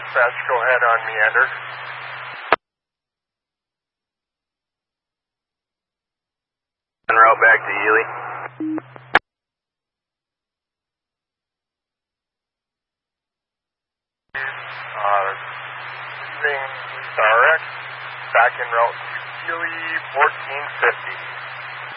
dispatch, go ahead on Meander. En route back to Ely. Leaving RX, back en route to Ely, 1450.